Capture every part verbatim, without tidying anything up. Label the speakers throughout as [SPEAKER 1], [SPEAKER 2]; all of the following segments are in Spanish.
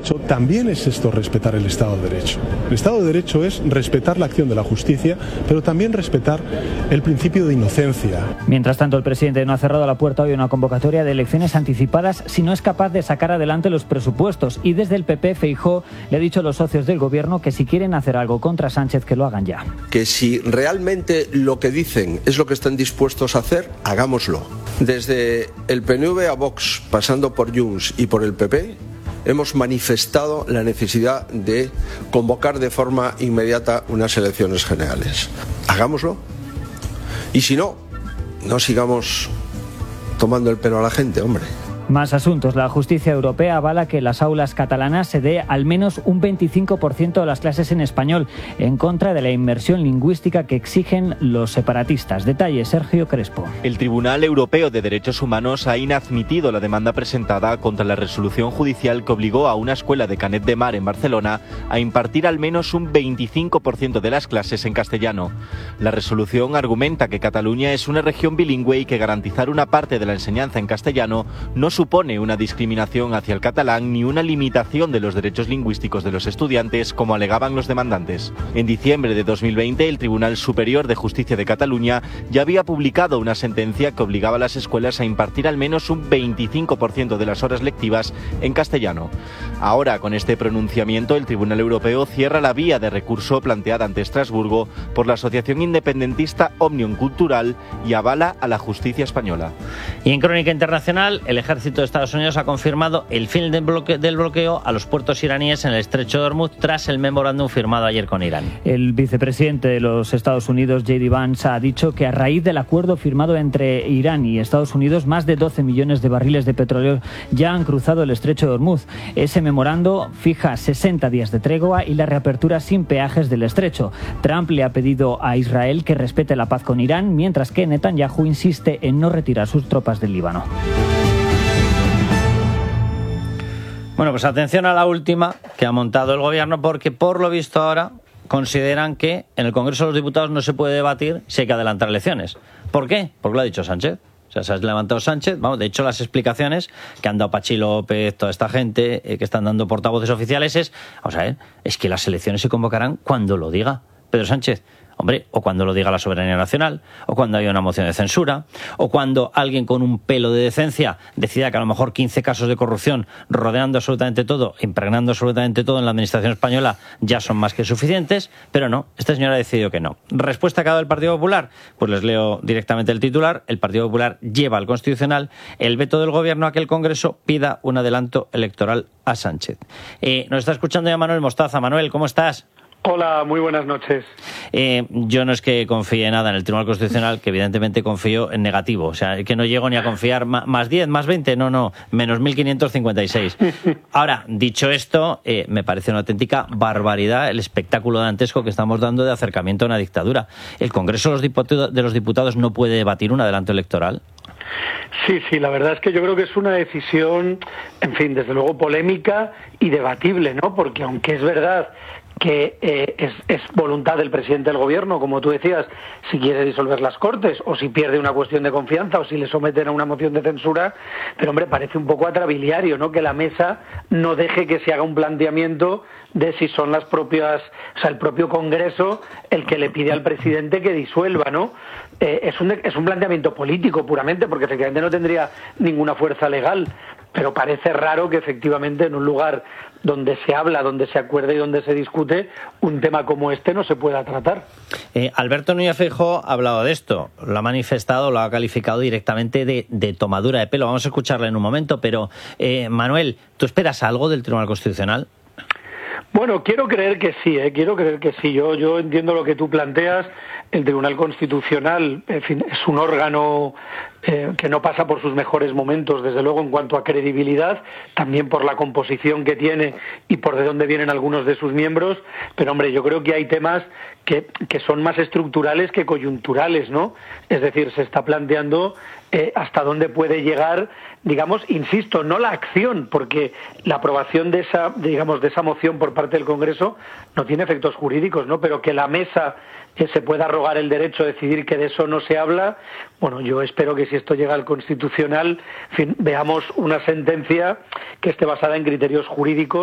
[SPEAKER 1] Derecho también es esto, respetar el Estado de Derecho. El Estado de Derecho es respetar la acción de la justicia, pero también respetar el principio de inocencia.
[SPEAKER 2] Mientras tanto, el presidente no ha cerrado la puerta hoy a una convocatoria de elecciones anticipadas si no es capaz de sacar adelante los presupuestos. Y desde el P P, Feijóo le ha dicho a los socios del gobierno que si quieren hacer algo contra Sánchez, que lo hagan ya.
[SPEAKER 3] Que si realmente lo que dicen es lo que están dispuestos a hacer, hagámoslo. Desde el P N V a Vox, pasando por Junts y por el P P, hemos manifestado la necesidad de convocar de forma inmediata unas elecciones generales. Hagámoslo. Y si no, no sigamos tomando el pelo a la gente, hombre.
[SPEAKER 2] Más asuntos. La justicia europea avala que en las aulas catalanas se dé al menos un veinticinco por ciento de las clases en español, en contra de la inmersión lingüística que exigen los separatistas. Detalle, Sergio Crespo.
[SPEAKER 4] El Tribunal Europeo de Derechos Humanos ha inadmitido la demanda presentada contra la resolución judicial que obligó a una escuela de Canet de Mar en Barcelona a impartir al menos un veinticinco por ciento de las clases en castellano. La resolución argumenta que Cataluña es una región bilingüe y que garantizar una parte de la enseñanza en castellano no supone una discriminación hacia el catalán ni una limitación de los derechos lingüísticos de los estudiantes, como alegaban los demandantes. En diciembre de dos mil veinte, el Tribunal Superior de Justicia de Cataluña ya había publicado una sentencia que obligaba a las escuelas a impartir al menos un veinticinco por ciento de las horas lectivas en castellano. Ahora, con este pronunciamiento, el Tribunal Europeo cierra la vía de recurso planteada ante Estrasburgo por la asociación independentista Òmnium Cultural y avala a la justicia española.
[SPEAKER 5] Y en crónica internacional, el ejército El ejército de Estados Unidos ha confirmado el fin del bloqueo, del bloqueo a los puertos iraníes en el estrecho de Hormuz tras el memorándum firmado ayer con Irán.
[SPEAKER 2] El vicepresidente de los Estados Unidos, J D Vance, ha dicho que a raíz del acuerdo firmado entre Irán y Estados Unidos, más de doce millones de barriles de petróleo ya han cruzado el estrecho de Hormuz. Ese memorando fija sesenta días de tregua y la reapertura sin peajes del estrecho. Trump le ha pedido a Israel que respete la paz con Irán, mientras que Netanyahu insiste en no retirar sus tropas del Líbano.
[SPEAKER 5] Bueno, pues atención a la última que ha montado el gobierno, porque por lo visto ahora consideran que en el Congreso de los Diputados no se puede debatir si hay que adelantar elecciones. ¿Por qué? Porque lo ha dicho Sánchez. O sea, se ha levantado Sánchez. Vamos, de hecho, las explicaciones que han dado Pachi López, toda esta gente eh, que están dando portavoces oficiales es, vamos a ver, es que las elecciones se convocarán cuando lo diga Pedro Sánchez. Hombre, o cuando lo diga la soberanía nacional, o cuando haya una moción de censura, o cuando alguien con un pelo de decencia decida que a lo mejor quince casos de corrupción rodeando absolutamente todo, impregnando absolutamente todo en la administración española ya son más que suficientes, pero no, esta señora ha decidido que no. ¿Respuesta que ha dado el Partido Popular? Pues les leo directamente el titular. El Partido Popular lleva al Constitucional el veto del Gobierno a que el Congreso pida un adelanto electoral a Sánchez. Eh, nos está escuchando ya Manuel Mostaza. Manuel, ¿cómo estás?
[SPEAKER 6] Hola, muy buenas noches.
[SPEAKER 5] Eh, yo no es que confíe nada en el Tribunal Constitucional, que evidentemente confío en negativo. O sea, que no llego ni a confiar más diez, más veinte, no, no, menos mil quinientos cincuenta y seis. Ahora, dicho esto, eh, me parece una auténtica barbaridad el espectáculo dantesco que estamos dando de acercamiento a una dictadura. ¿El Congreso de los Diputados, de los Diputados no puede debatir un adelanto electoral?
[SPEAKER 6] Sí, sí, la verdad es que yo creo que es una decisión, en fin, desde luego polémica y debatible, ¿no? Porque aunque es verdad que eh, es, es voluntad del presidente del gobierno, como tú decías, si quiere disolver las Cortes o si pierde una cuestión de confianza o si le someten a una moción de censura, pero hombre, parece un poco atrabiliario, ¿no? Que la mesa no deje que se haga un planteamiento de si son las propias, o sea, el propio Congreso el que le pide al presidente que disuelva, ¿no? Eh, es un es un planteamiento político puramente, porque efectivamente no tendría ninguna fuerza legal, pero parece raro que efectivamente en un lugar donde se habla, donde se acuerda y donde se discute, un tema como este no se pueda tratar.
[SPEAKER 5] Eh, Alberto Núñez Feijóo ha hablado de esto, lo ha manifestado, lo ha calificado directamente de, de tomadura de pelo. Vamos a escucharle en un momento, pero eh, Manuel, ¿tú esperas algo del Tribunal Constitucional?
[SPEAKER 6] Bueno, quiero creer que sí, ¿eh? quiero creer que sí. Yo, yo entiendo lo que tú planteas. El Tribunal Constitucional, en fin, es un órgano eh, que no pasa por sus mejores momentos, desde luego, en cuanto a credibilidad, también por la composición que tiene y por de dónde vienen algunos de sus miembros. Pero, hombre, yo creo que hay temas que, que son más estructurales que coyunturales, ¿no? Es decir, se está planteando eh, hasta dónde puede llegar, digamos, insisto, no la acción, porque la aprobación de esa, digamos, de esa moción por parte del Congreso no tiene efectos jurídicos, ¿no? Pero que la mesa que se pueda arrogar el derecho a decidir que de eso no se habla. Bueno, yo espero que si esto llega al Constitucional, en fin, veamos una sentencia que esté basada en criterios jurídicos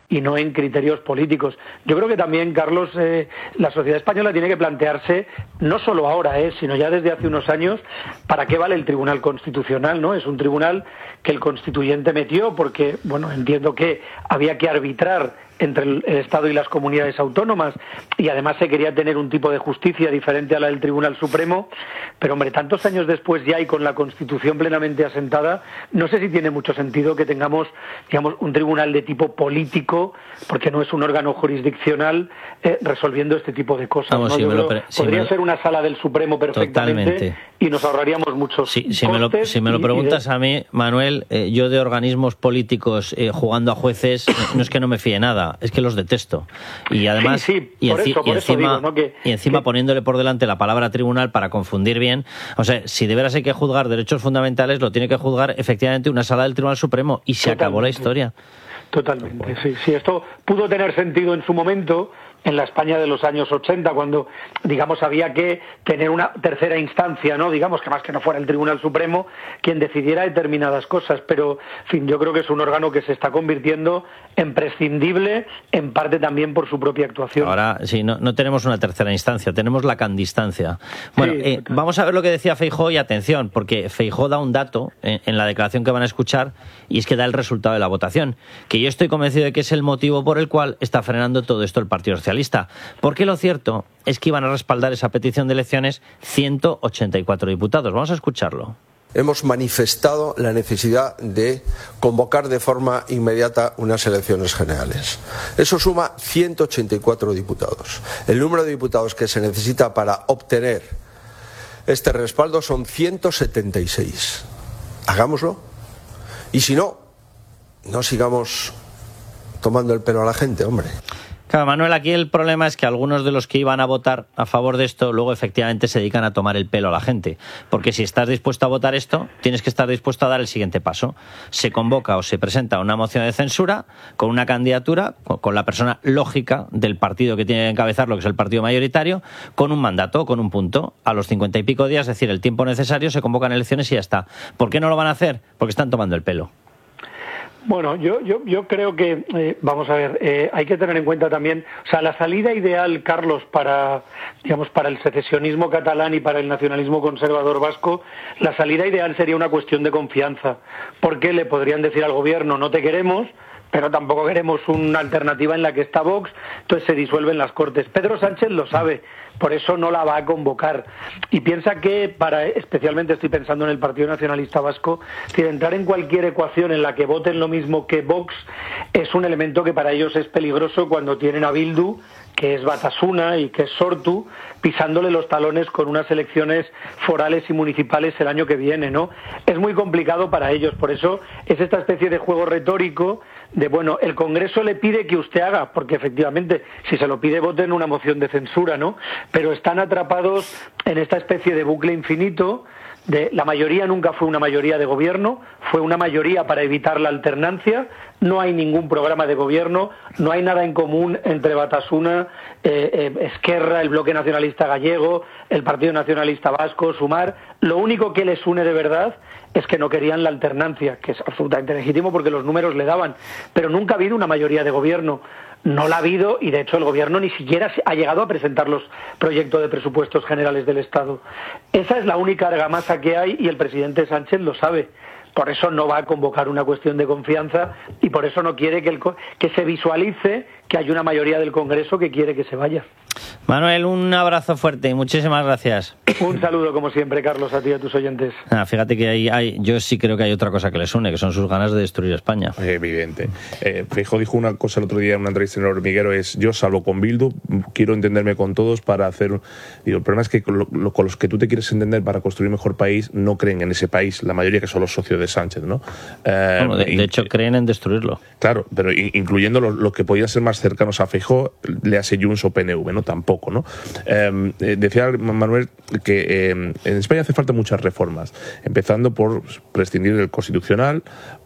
[SPEAKER 6] y no en criterios políticos. Yo creo que también, Carlos, eh, la sociedad española tiene que plantearse, no solo ahora, eh, sino ya desde hace unos años, para qué vale el Tribunal Constitucional, ¿no? Es un tribunal que el constituyente metió porque, bueno, entiendo que había que arbitrar entre el Estado y las comunidades autónomas, y además se quería tener un tipo de justicia diferente a la del Tribunal Supremo, pero hombre, tantos años después ya y con la Constitución plenamente asentada, no sé si tiene mucho sentido que tengamos, digamos, un tribunal de tipo político, porque no es un órgano jurisdiccional eh, resolviendo este tipo de cosas.
[SPEAKER 5] Vamos,
[SPEAKER 6] ¿no?
[SPEAKER 5] si
[SPEAKER 6] Yo
[SPEAKER 5] me lo
[SPEAKER 6] creo,
[SPEAKER 5] pre- si
[SPEAKER 6] podría
[SPEAKER 5] me lo...
[SPEAKER 6] ser una sala del Supremo perfectamente.
[SPEAKER 5] Totalmente.
[SPEAKER 6] Y nos ahorraríamos muchos
[SPEAKER 5] Sí, si, me lo,
[SPEAKER 6] costes
[SPEAKER 5] si me lo
[SPEAKER 6] y-
[SPEAKER 5] preguntas
[SPEAKER 6] y de...
[SPEAKER 5] a mí, Manuel, eh, yo de organismos políticos eh, jugando a jueces, eh, no es que no me fíe nada, es que los detesto. Y además,
[SPEAKER 6] Sí, sí,
[SPEAKER 5] y,
[SPEAKER 6] por
[SPEAKER 5] enci-
[SPEAKER 6] eso,
[SPEAKER 5] y
[SPEAKER 6] por eso
[SPEAKER 5] encima,
[SPEAKER 6] digo, ¿no? que,
[SPEAKER 5] y encima
[SPEAKER 6] que...
[SPEAKER 5] poniéndole por delante la palabra tribunal para confundir bien, o sea, si de veras hay que juzgar derechos fundamentales, lo tiene que juzgar efectivamente una sala del Tribunal Supremo y se
[SPEAKER 6] Totalmente.
[SPEAKER 5] acabó la historia.
[SPEAKER 6] Totalmente, sí, sí. Esto pudo tener sentido en su momento, en la España de los años ochenta, cuando, digamos, había que tener una tercera instancia, ¿no? Digamos, que más que no fuera el Tribunal Supremo quien decidiera determinadas cosas, pero, en fin, yo creo que es un órgano que se está convirtiendo en prescindible, en parte también por su propia actuación.
[SPEAKER 5] Ahora, sí, no, no tenemos una tercera instancia, tenemos la candistancia. Bueno,
[SPEAKER 6] Sí,
[SPEAKER 5] eh, vamos a ver lo que decía Feijóo, y atención, porque Feijóo da un dato en, en la declaración que van a escuchar, y es que da el resultado de la votación, que yo estoy convencido de que es el motivo por el cual está frenando todo esto el Partido Socialista. Porque lo cierto es que iban a respaldar esa petición de elecciones ciento ochenta y cuatro diputados. Vamos a escucharlo.
[SPEAKER 3] Hemos manifestado la necesidad de convocar de forma inmediata unas elecciones generales. Eso suma ciento ochenta y cuatro diputados. El número de diputados que se necesita para obtener este respaldo son ciento setenta y seis. Hagámoslo. Y si no, no sigamos tomando el pelo a la gente, hombre.
[SPEAKER 5] Claro, Manuel, aquí el problema es que algunos de los que iban a votar a favor de esto luego efectivamente se dedican a tomar el pelo a la gente. Porque si estás dispuesto a votar esto, tienes que estar dispuesto a dar el siguiente paso. Se convoca o se presenta una moción de censura con una candidatura, con la persona lógica del partido que tiene que encabezarlo, que es el partido mayoritario, con un mandato, con un punto. A los cincuenta y pico días, es decir, el tiempo necesario, se convocan elecciones y ya está. ¿Por qué no lo van a hacer? Porque están tomando el pelo.
[SPEAKER 6] Bueno, yo, yo, yo creo que, eh, vamos a ver, eh, hay que tener en cuenta también, o sea, la salida ideal, Carlos, para, digamos, para el secesionismo catalán y para el nacionalismo conservador vasco, la salida ideal sería una cuestión de confianza, porque le podrían decir al gobierno, no te queremos, pero tampoco queremos una alternativa en la que está Vox, entonces se disuelven las Cortes. Pedro Sánchez lo sabe, por eso no la va a convocar. Y piensa que, para, especialmente estoy pensando en el Partido Nacionalista Vasco, si entrar en cualquier ecuación en la que voten lo mismo que Vox es un elemento que para ellos es peligroso cuando tienen a Bildu, que es Batasuna y que es Sortu, pisándole los talones con unas elecciones forales y municipales el año que viene, ¿no? Es muy complicado para ellos, por eso es esta especie de juego retórico de, bueno, el Congreso le pide que usted haga, porque efectivamente, si se lo pide, voten una moción de censura, ¿no? Pero están atrapados en esta especie de bucle infinito de la mayoría nunca fue una mayoría de gobierno, fue una mayoría para evitar la alternancia, no hay ningún programa de gobierno, no hay nada en común entre Batasuna, eh, eh, Esquerra, el Bloque Nacionalista Gallego, el Partido Nacionalista Vasco, Sumar. Lo único que les une de verdad es que no querían la alternancia, que es absolutamente legítimo porque los números le daban, pero nunca ha habido una mayoría de gobierno. No la ha habido y, de hecho, el Gobierno ni siquiera ha llegado a presentar los proyectos de presupuestos generales del Estado. Esa es la única argamasa que hay y el presidente Sánchez lo sabe. Por eso no va a convocar una cuestión de confianza y por eso no quiere que, el, que se visualice que hay una mayoría del Congreso que quiere que se vaya.
[SPEAKER 5] Manuel, un abrazo fuerte y muchísimas gracias.
[SPEAKER 6] Un saludo, como siempre, Carlos, a ti y a tus oyentes.
[SPEAKER 5] Ah, fíjate que hay, hay, yo sí creo que hay otra cosa que les une, que son sus ganas de destruir España.
[SPEAKER 7] Evidente. Eh, Feijóo dijo una cosa el otro día en una entrevista en El Hormiguero, es: yo salvo con Bildu, quiero entenderme con todos para hacer... Digo, el problema es que con, lo, con los que tú te quieres entender para construir un mejor país, no creen en ese país, la mayoría que son los socios de Sánchez, ¿no? Eh,
[SPEAKER 5] bueno, de, de hecho, creen en destruirlo.
[SPEAKER 7] Claro, pero incluyendo los lo que podían ser más cercanos a Feijóo, le hace Junts o P N V, ¿no? Tampoco, ¿no? Eh, decía Manuel que eh, en España hace falta muchas reformas, empezando por prescindir del Constitucional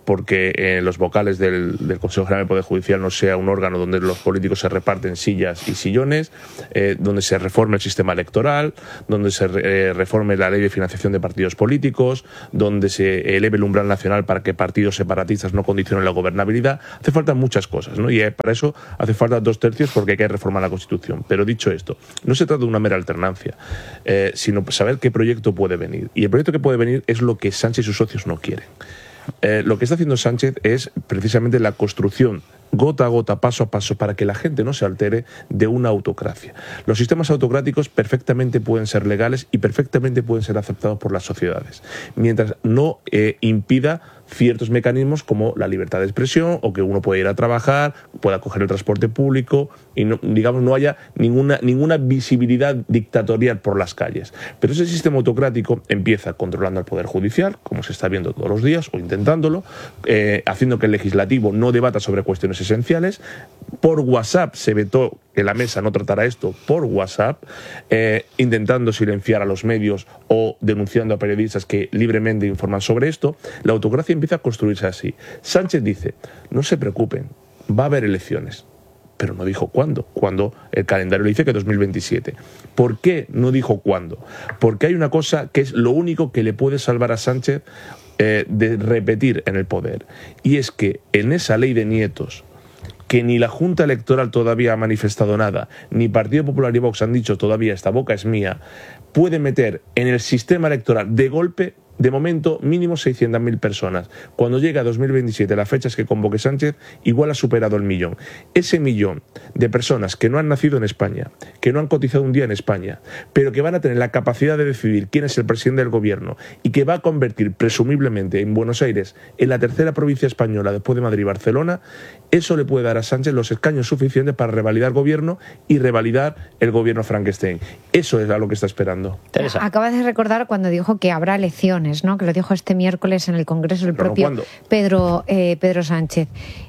[SPEAKER 7] porque eh, los vocales del, del Consejo General del Poder Judicial no sea un órgano donde los políticos se reparten sillas y sillones, eh, donde se reforme el sistema electoral, donde se eh, reforme la ley de financiación de partidos políticos, donde se eleve el umbral nacional para que partidos separatistas no condicionen la gobernabilidad. Hace falta muchas cosas, ¿no? Y eh, para eso hace falta dos tercios porque hay que reformar la Constitución. Pero dicho esto, no se trata de una mera alternancia, eh, sino saber qué proyecto puede venir. Y el proyecto que puede venir es lo que Sánchez y sus socios no quieren. Eh, lo que está haciendo Sánchez es precisamente la construcción gota a gota, paso a paso, para que la gente no se altere, de una autocracia. Los sistemas autocráticos perfectamente pueden ser legales y perfectamente pueden ser aceptados por las sociedades, mientras no eh, impida ciertos mecanismos como la libertad de expresión, o que uno pueda ir a trabajar, pueda coger el transporte público y no, digamos, no haya ninguna, ninguna visibilidad dictatorial por las calles. Pero ese sistema autocrático empieza controlando al Poder Judicial, como se está viendo todos los días, o intentándolo, eh, haciendo que el legislativo no debata sobre cuestiones esenciales. Por WhatsApp se vetó que la mesa no tratara esto por WhatsApp, eh, intentando silenciar a los medios o denunciando a periodistas que libremente informan sobre esto. La autocracia empieza a construirse así. Sánchez dice, no se preocupen, va a haber elecciones. Pero no dijo cuándo, cuando el calendario le dice que dos mil veintisiete. ¿Por qué no dijo cuándo? Porque hay una cosa que es lo único que le puede salvar a Sánchez eh, de repetir en el poder. Y es que en esa ley de nietos, que ni la Junta Electoral todavía ha manifestado nada, ni Partido Popular y Vox han dicho todavía esta boca es mía, puede meter en el sistema electoral de golpe, de momento, mínimo seiscientas mil personas. Cuando llegue a dos mil veintisiete, las fechas que convoque Sánchez, igual ha superado el millón. Ese millón de personas que no han nacido en España, que no han cotizado un día en España, pero que van a tener la capacidad de decidir quién es el presidente del gobierno y que va a convertir, presumiblemente, en Buenos Aires en la tercera provincia española después de Madrid y Barcelona, eso le puede dar a Sánchez los escaños suficientes para revalidar el gobierno y revalidar el gobierno Frankenstein. Eso es a lo que está esperando.
[SPEAKER 8] Teresa. Acabas de recordar cuando dijo que habrá elecciones, ¿no? Que lo dijo este miércoles en el Congreso el propio
[SPEAKER 7] no,
[SPEAKER 8] Pedro, eh, Pedro Sánchez.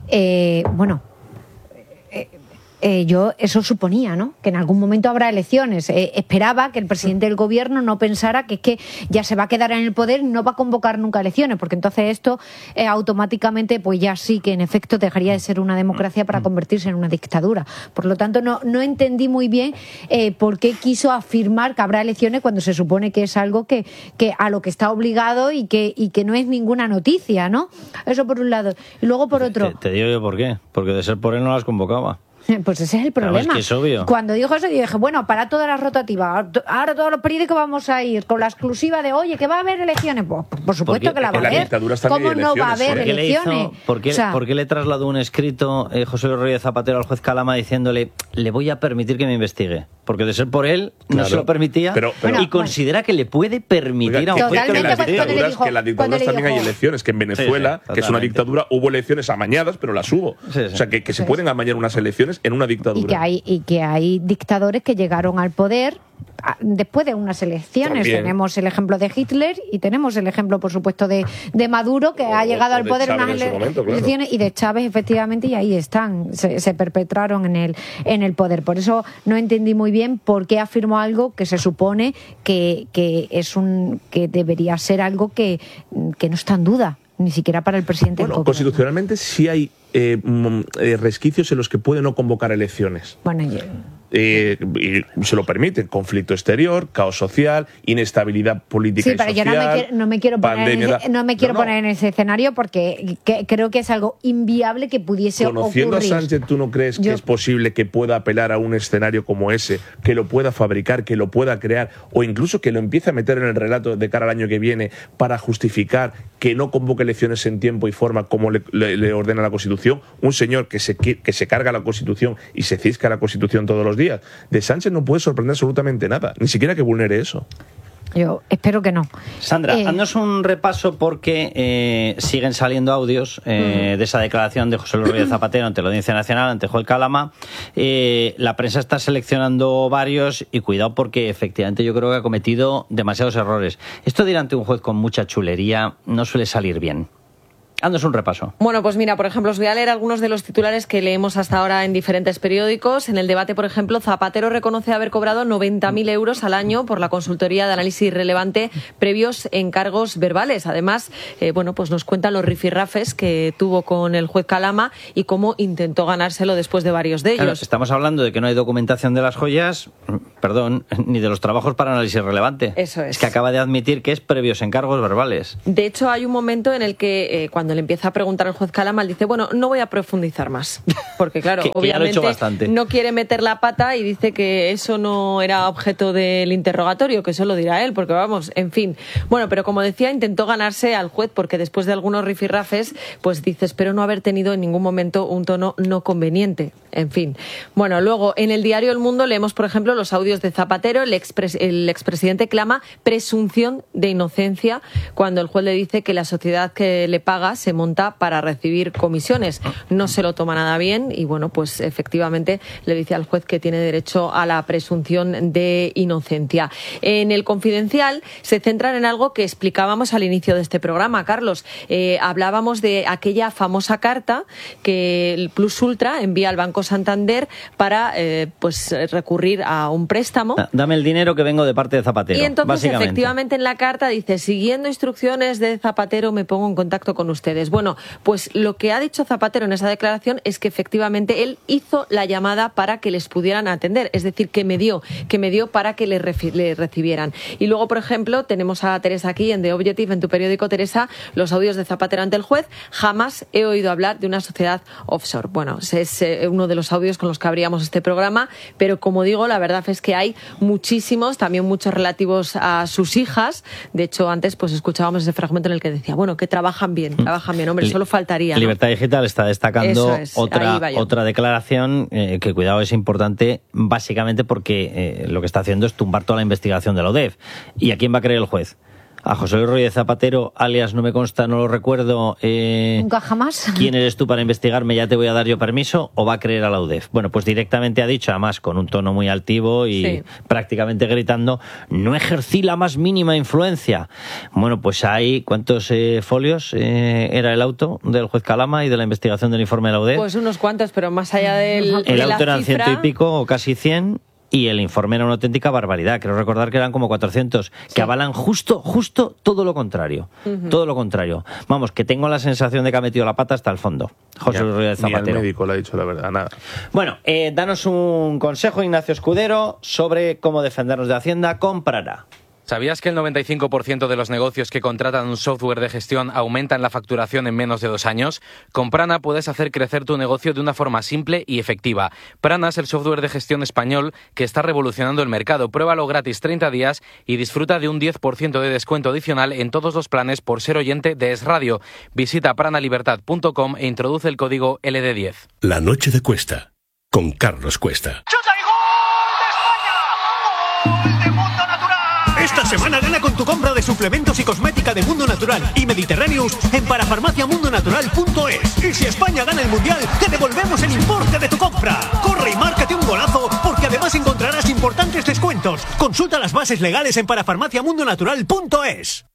[SPEAKER 8] Eh, bueno, eh, eh, yo eso suponía, ¿no? Que en algún momento habrá elecciones. Eh, esperaba que el presidente del gobierno no pensara que es que ya se va a quedar en el poder y no va a convocar nunca elecciones, porque entonces esto eh, automáticamente, pues ya sí que en efecto dejaría de ser una democracia para convertirse en una dictadura. Por lo tanto, no, no entendí muy bien eh, por qué quiso afirmar que habrá elecciones cuando se supone que es algo que, que a lo que está obligado y que, y que no es ninguna noticia, ¿no? Eso por un lado. Y luego por otro...
[SPEAKER 5] Te, te digo yo por qué. Porque de ser por él no las convocaba.
[SPEAKER 8] Pues ese es el problema.
[SPEAKER 5] Claro, es que es obvio.
[SPEAKER 8] Cuando dijo eso, yo dije, bueno, para todas las rotativas, ahora todos los periódicos vamos a ir con la exclusiva de, oye, que va a haber elecciones. Pues, por supuesto
[SPEAKER 5] porque
[SPEAKER 8] que la va a haber. ¿Cómo no va a haber
[SPEAKER 5] ¿Por qué
[SPEAKER 8] elecciones?
[SPEAKER 5] Le hizo, ¿por, qué, o sea, ¿Por qué le trasladó un escrito eh, José Luis Rodríguez Zapatero al juez Calama diciéndole, le voy a permitir que me investigue? Porque de ser por él, no
[SPEAKER 7] claro,
[SPEAKER 5] se lo permitía
[SPEAKER 7] pero, pero,
[SPEAKER 5] y considera bueno, que le puede permitir
[SPEAKER 7] oiga,
[SPEAKER 5] a un juez
[SPEAKER 7] que,
[SPEAKER 5] que
[SPEAKER 7] en las dictaduras, dijo, que en las dictaduras también
[SPEAKER 8] dijo,
[SPEAKER 7] hay elecciones, que en Venezuela, sí, sí, que es una dictadura, hubo elecciones amañadas, pero las hubo. Sí, sí. O sea, que, que se pueden amañar unas elecciones en una dictadura.
[SPEAKER 8] Y que hay, y que hay dictadores que llegaron al poder después de unas elecciones.
[SPEAKER 7] También.
[SPEAKER 8] Tenemos el ejemplo de Hitler y tenemos el ejemplo, por supuesto, de, de Maduro, que o, ha llegado al poder en unas ele momento, claro. elecciones, y de Chávez, efectivamente, y ahí están, se, se perpetraron en el, en el poder. Por eso no entendí muy bien por qué afirmó algo que se supone que, que, es un, que debería ser algo que, que no está en duda, ni siquiera para el presidente
[SPEAKER 7] bueno,
[SPEAKER 8] del gobierno.
[SPEAKER 7] Constitucionalmente sí hay eh, eh, resquicios en los que puede no convocar elecciones.
[SPEAKER 8] Bueno, yo...
[SPEAKER 7] Eh, y se lo permiten, conflicto exterior, caos social, inestabilidad política
[SPEAKER 8] sí,
[SPEAKER 7] y
[SPEAKER 8] pero
[SPEAKER 7] social.
[SPEAKER 8] yo no me quiero, no me quiero poner, en ese, no me quiero no, no. poner en ese escenario porque que, creo que es algo inviable que pudiese
[SPEAKER 7] Conociendo
[SPEAKER 8] ocurrir.
[SPEAKER 7] a Sánchez, ¿tú no crees yo... que es posible que pueda apelar a un escenario como ese, que lo pueda fabricar, que lo pueda crear, o incluso que lo empiece a meter en el relato de cara al año que viene para justificar que no convoque elecciones en tiempo y forma como le, le, le ordena la Constitución? Un señor que se, que se carga la Constitución y se cisca la Constitución todos los días. De Sánchez no puede sorprender absolutamente nada, ni siquiera que vulnere eso.
[SPEAKER 8] Yo espero que no.
[SPEAKER 5] Sandra,
[SPEAKER 8] eh...
[SPEAKER 5] haznos un repaso porque eh, siguen saliendo audios eh, mm. de esa declaración de José Luis Rodríguez Zapatero ante la Audiencia Nacional, ante Juez Calama. Eh, la prensa está seleccionando varios y cuidado porque efectivamente yo creo que ha cometido demasiados errores. Esto de ir ante un juez con mucha chulería no suele salir bien. Haznos un repaso.
[SPEAKER 9] Bueno, pues mira, por ejemplo, os voy a leer algunos de los titulares que leemos hasta ahora en diferentes periódicos. En el debate, por ejemplo, Zapatero reconoce haber cobrado noventa mil euros al año por la consultoría de análisis relevante previos encargos verbales. Además, eh, bueno, pues nos cuentan los rifirrafes que tuvo con el juez Calama y cómo intentó ganárselo después de varios de ellos.
[SPEAKER 5] Claro, estamos hablando de que no hay documentación de las joyas, perdón, ni de los trabajos para análisis relevante.
[SPEAKER 9] Eso es.
[SPEAKER 5] Es que acaba de admitir que es previos encargos verbales.
[SPEAKER 9] De hecho, hay un momento en el que eh, cuando le empieza a preguntar al juez Calama, él dice, bueno, no voy a profundizar más. Porque claro,
[SPEAKER 5] que, que
[SPEAKER 9] obviamente no quiere meter la pata y dice que eso no era objeto del interrogatorio, que eso lo dirá él, porque vamos, en fin. Bueno, pero como decía, intentó ganarse al juez porque después de algunos rifirrafes, pues dice, espero no haber tenido en ningún momento un tono no conveniente. En fin. Bueno, luego, en el diario El Mundo leemos, por ejemplo, los audios de Zapatero. El, expres el expresidente clama presunción de inocencia cuando el juez le dice que la sociedad que le paga se monta para recibir comisiones. No se lo toma nada bien y, bueno, pues efectivamente le dice al juez que tiene derecho a la presunción de inocencia. En el Confidencial se centran en algo que explicábamos al inicio de este programa, Carlos. Eh, hablábamos de aquella famosa carta que el Plus Ultra envía al Banco Santander para eh, pues recurrir a un préstamo.
[SPEAKER 5] Dame el dinero que vengo de parte de Zapatero.
[SPEAKER 9] Y entonces efectivamente en la carta dice, siguiendo instrucciones de Zapatero me pongo en contacto con ustedes. Bueno, pues lo que ha dicho Zapatero en esa declaración es que efectivamente él hizo la llamada para que les pudieran atender, es decir, que me dio, que me dio para que le, le recibieran. Y luego, por ejemplo, tenemos a Teresa aquí en The Objective, en tu periódico, Teresa, los audios de Zapatero ante el juez. Jamás he oído hablar de una sociedad offshore. Bueno, es eh, uno de los audios con los que abríamos este programa, pero como digo, la verdad es que hay muchísimos, también muchos relativos a sus hijas. De hecho, antes pues escuchábamos ese fragmento en el que decía, bueno, que trabajan bien, trabajan bien, hombre, solo faltaría, ¿no?
[SPEAKER 5] Libertad Digital está destacando
[SPEAKER 9] es,
[SPEAKER 5] otra, otra declaración eh, que, cuidado, es importante, básicamente porque eh, lo que está haciendo es tumbar toda la investigación de la U D E F. ¿Y a quién va a creer el juez? A José Luis Rodríguez Zapatero, alias no me consta, no lo recuerdo. Eh,
[SPEAKER 8] Nunca jamás.
[SPEAKER 5] ¿Quién eres tú para investigarme? Ya te voy a dar yo permiso. ¿O va a creer a la U D E F? Bueno, pues directamente ha dicho, además con un tono muy altivo y sí, prácticamente gritando, no ejercí la más mínima influencia. Bueno, pues hay, ¿cuántos eh, folios eh, era el auto del juez Calama y de la investigación del informe de la U D E F?
[SPEAKER 9] Pues unos cuantos, pero más allá del,
[SPEAKER 5] el
[SPEAKER 9] de
[SPEAKER 5] auto
[SPEAKER 9] la
[SPEAKER 5] eran
[SPEAKER 9] cifra...
[SPEAKER 5] ciento y pico o casi cien. Y el informe era una auténtica barbaridad. Quiero recordar que eran como cuatrocientos, sí, que avalan justo, justo todo lo contrario. Uh-huh. Todo lo contrario. Vamos, que tengo la sensación de que ha metido la pata hasta el fondo. José Luis Rodríguez Zapatero.
[SPEAKER 7] Ni el médico le ha dicho la verdad, nada.
[SPEAKER 5] Bueno, eh, danos un consejo, Ignacio Escudero, sobre cómo defendernos de Hacienda con Prana.
[SPEAKER 10] ¿Sabías que el noventa y cinco por ciento de los negocios que contratan un software de gestión aumentan la facturación en menos de dos años? Con Prana puedes hacer crecer tu negocio de una forma simple y efectiva. Prana es el software de gestión español que está revolucionando el mercado. Pruébalo gratis treinta días y disfruta de un diez por ciento de descuento adicional en todos los planes por ser oyente de Es Radio. Visita pranalibertad punto com e introduce el código L D diez.
[SPEAKER 11] La noche de Cuesta, con Carlos Cuesta.
[SPEAKER 12] Esta semana gana con tu compra de suplementos y cosmética de Mundo Natural y Mediterráneos en parafarmacia mundo natural punto es. Y si España gana el Mundial, te devolvemos el importe de tu compra. Corre y márcate un golazo, porque además encontrarás importantes descuentos. Consulta las bases legales en parafarmacia mundo natural punto es.